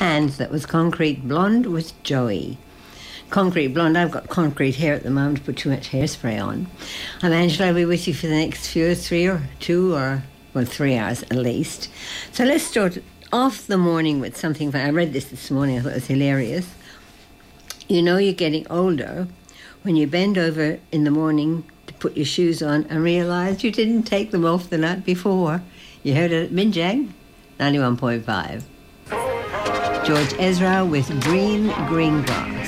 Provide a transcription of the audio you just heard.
band that was Concrete Blonde was Joey. Concrete Blonde, I've got concrete hair at the moment, put too much hairspray on. I'm Angela, I'll be with you for the next 3 hours at least. So let's start off the morning with something. I read this morning, I thought it was hilarious. You know you're getting older when you bend over in the morning to put your shoes on and realise you didn't take them off the night before. You heard it at Minjang, 91.5. George Ezra with Green Grass.